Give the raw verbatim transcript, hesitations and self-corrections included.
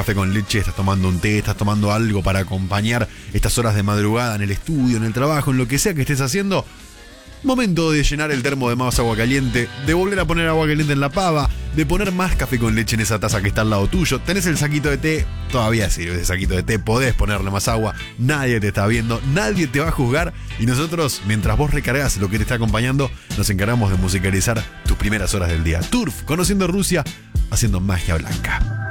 café con leche, estás tomando un té, estás tomando algo para acompañar estas horas de madrugada en el estudio, en el trabajo, en lo que sea que estés haciendo. Momento de llenar el termo de más agua caliente, de volver a poner agua caliente en la pava, de poner más café con leche en esa taza que está al lado tuyo. Tenés el saquito de té, todavía sirve ese saquito de té, podés ponerle más agua, nadie te está viendo, nadie te va a juzgar y nosotros, mientras vos recargas lo que te está acompañando, nos encargamos de musicalizar tus primeras horas del día. Turf, conociendo Rusia, haciendo magia blanca.